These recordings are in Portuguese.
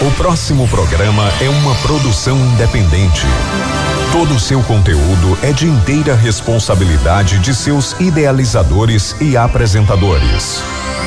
O próximo programa é uma produção independente. Todo o seu conteúdo é de inteira responsabilidade de seus idealizadores e apresentadores.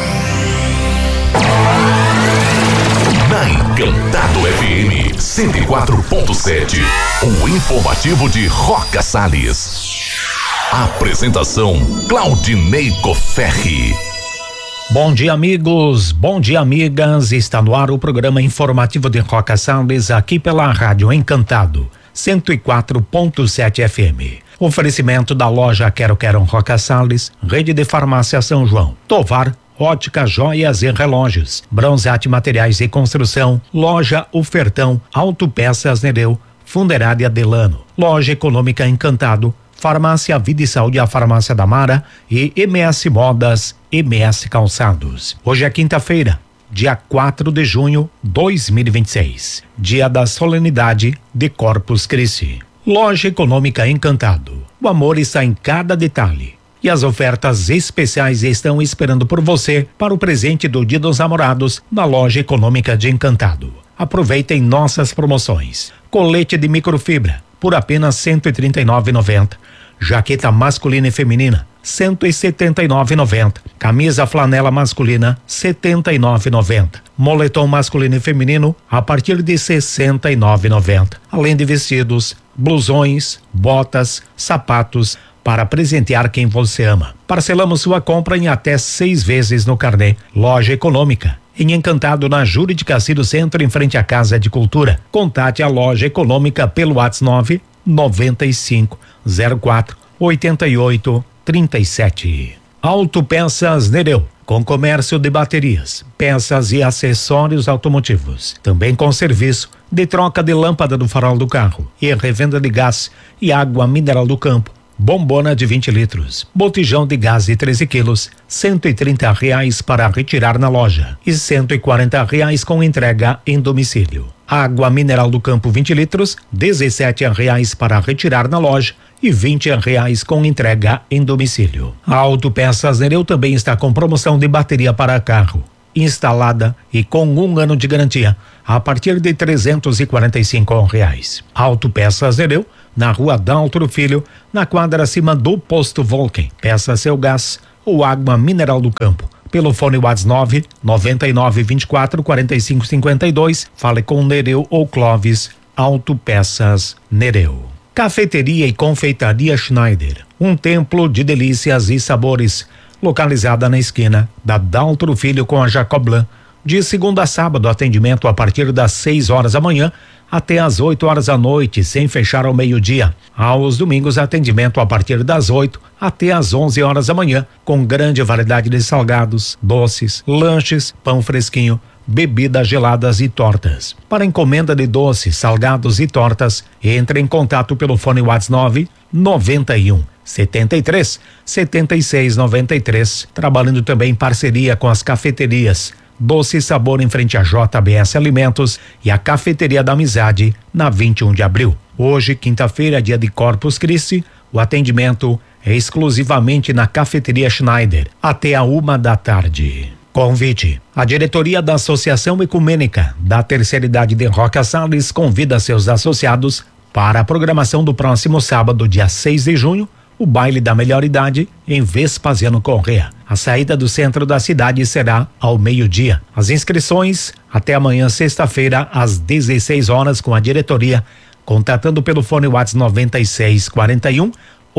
Na Encantado FM 104.7, o informativo de Roca Salles. Apresentação Claudinei Cofferri. Bom dia, amigos, bom dia, amigas. Está no ar o programa informativo de Roca Salles, aqui pela Rádio Encantado 104.7 FM. Oferecimento da loja Quero Roca Salles, Rede de Farmácia São João, Tovar, Ótica, Joias e Relógios, Bronzeate Materiais e Construção, Loja Ofertão, Autopeças Nereu, Funerária Delano, Loja Econômica Encantado, Farmácia Vida e Saúde, a Farmácia da Mara e MS Modas, MS Calçados. Hoje é quinta-feira, dia 4 de junho 2026, dia da solenidade de Corpus Christi. Loja Econômica Encantado. O amor está em cada detalhe. E as ofertas especiais estão esperando por você para o presente do Dia dos Namorados na Loja Econômica de Encantado. Aproveitem nossas promoções. Colete de microfibra por apenas R$ 139,90. Jaqueta masculina e feminina R$ 179,90. Camisa flanela masculina R$ 79,90. Moletom masculino e feminino a partir de R$ 69,90. Além de vestidos, blusões, botas, sapatos para presentear quem você ama. Parcelamos sua compra em até 6 vezes no carnê. Loja Econômica, em Encantado, na Júlio de Castilho Centro, em frente à Casa de Cultura. Contate a Loja Econômica pelo WhatsApp 995048837. Autopeças Nereu, com comércio de baterias, peças e acessórios automotivos. Também com serviço de troca de lâmpada do farol do carro e revenda de gás e água mineral do campo. Bombona de 20 litros, botijão de gás de 13 quilos, R$130 para retirar na loja e R$140 com entrega em domicílio. Água mineral do campo 20 litros, R$17 para retirar na loja e R$20 com entrega em domicílio. A Autopeças Nereu também está com promoção de bateria para carro, instalada e com 1 ano de garantia, a partir de R$345. Autopeças Nereu, na Rua Daltro Filho, na quadra acima do Posto Volken. Peça seu gás ou água mineral do campo. Pelo fone WhatsApp 99244552. Fale com Nereu ou Clóvis. Autopeças Nereu. Cafeteria e Confeitaria Schneider, um templo de delícias e sabores, localizada na esquina da Daltro Filho com a Jacob Blanc. De segunda a sábado, atendimento a partir das 6 horas da manhã até às 8 horas da noite, sem fechar ao meio-dia. Aos domingos, atendimento a partir das 8 até às 11 horas da manhã, com grande variedade de salgados, doces, lanches, pão fresquinho, bebidas geladas e tortas. Para encomenda de doces, salgados e tortas, entre em contato pelo fone WhatsApp 91 73 76 93, trabalhando também em parceria com as cafeterias Doce Sabor em frente a JBS Alimentos e a Cafeteria da Amizade na 21 de abril. Hoje, quinta-feira, dia de Corpus Christi, o atendimento é exclusivamente na Cafeteria Schneider até a 1 da tarde. Convite. A diretoria da Associação Ecumênica da Terceira Idade de Roca Salles convida seus associados para a programação do próximo sábado, dia 6 de junho, o baile da melhor idade em Vespasiano Corrêa. A saída do centro da cidade será ao meio-dia. As inscrições até amanhã, sexta-feira, às 16 horas, com a diretoria, contatando pelo fone WhatsApp 9641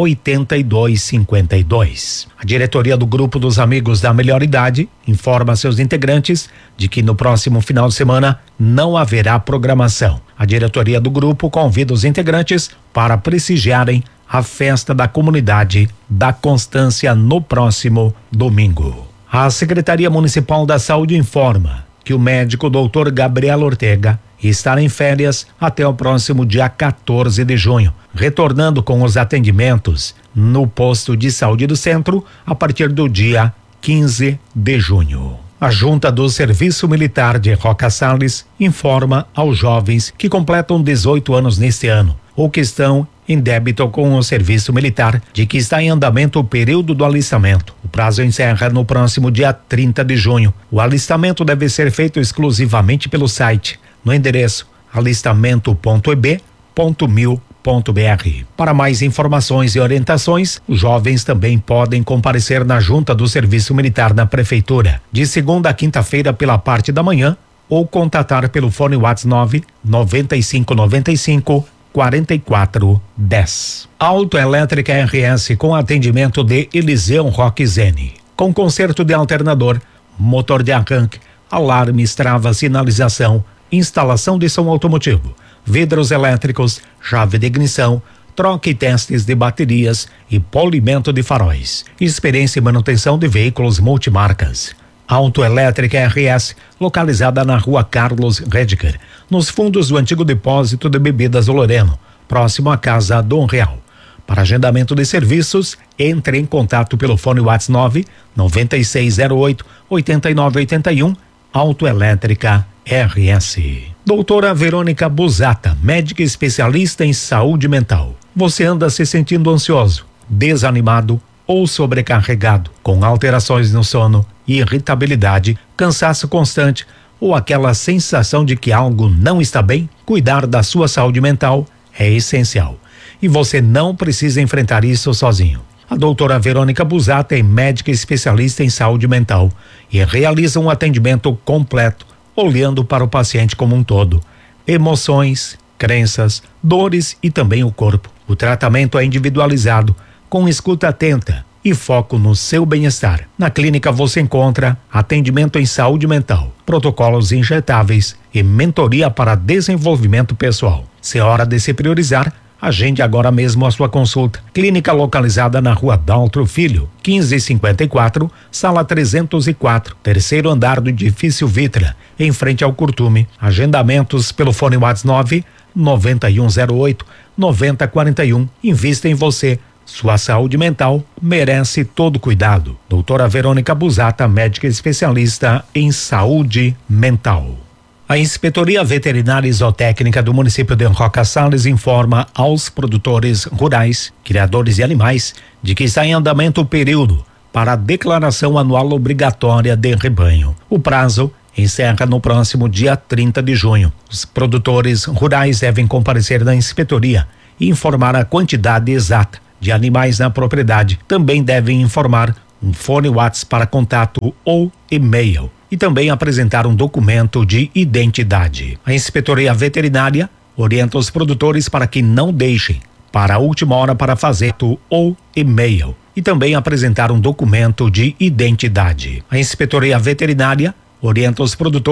8252. A diretoria do Grupo dos Amigos da Melhor Idade informa seus integrantes de que no próximo final de semana não haverá programação. A diretoria do grupo convida os integrantes para prestigiarem a festa da comunidade da Constância no próximo domingo. A Secretaria Municipal da Saúde informa que o médico Dr. Gabriel Ortega estará em férias até o próximo dia 14 de junho, retornando com os atendimentos no posto de saúde do centro a partir do dia 15 de junho. A Junta do Serviço Militar de Roca Salles informa aos jovens que completam 18 anos neste ano ou que estão em débito com o serviço militar de que está em andamento o período do alistamento. O prazo encerra no próximo dia 30 de junho. O alistamento deve ser feito exclusivamente pelo site no endereço alistamento.eb.mil.br. Para mais informações e orientações, os jovens também podem comparecer na junta do Serviço Militar na Prefeitura, de segunda a quinta-feira pela parte da manhã, ou contatar pelo fone WhatsApp 99595-4410. Autoelétrica RS com atendimento de Eliseu Roquezene, com conserto de alternador, motor de arranque, alarmes, travas, sinalização, instalação de som automotivo, vidros elétricos, chave de ignição, troca e testes de baterias e polimento de faróis. Experiência e manutenção de veículos multimarcas. Autoelétrica RS, localizada na rua Carlos Rediger, nos fundos do antigo depósito de bebidas Loreno, próximo à Casa Dom Real. Para agendamento de serviços, entre em contato pelo fone WhatsApp 9608-8981, Autoelétrica RS. Doutora Verônica Busata, médica especialista em saúde mental. Você anda se sentindo ansioso, desanimado ou sobrecarregado, com alterações no sono, irritabilidade, cansaço constante ou aquela sensação de que algo não está bem? Cuidar da sua saúde mental é essencial. E você não precisa enfrentar isso sozinho. A doutora Verônica Busata é médica especialista em saúde mental e realiza um atendimento completo, olhando para o paciente como um todo. Emoções, crenças, dores e também o corpo. O tratamento é individualizado, com escuta atenta e foco no seu bem-estar. Na clínica você encontra atendimento em saúde mental, protocolos injetáveis e mentoria para desenvolvimento pessoal. Se é hora de se priorizar, agende agora mesmo a sua consulta. Clínica localizada na Rua Daltro Filho, 1554, sala 304, terceiro andar do edifício Vitra, em frente ao Curtume. Agendamentos pelo fone WhatsApp 9108-9041. Invista em você. Sua saúde mental merece todo cuidado. Doutora Verônica Busata, médica especialista em saúde mental. A Inspetoria Veterinária e Zootécnica do município de Roca Salles informa aos produtores rurais, criadores de animais, de que está em andamento o período para a declaração anual obrigatória de rebanho. O prazo encerra no próximo dia 30 de junho. Os produtores rurais devem comparecer na inspetoria e informar a quantidade exata de animais na propriedade. Também devem informar um fone WhatsApp para contato ou e-mail e também apresentar um documento de identidade. A Inspetoria Veterinária orienta os produtores para que não deixem para a última hora para fazer ou e-mail e também apresentar um documento de identidade. A Inspetoria Veterinária orienta os produtores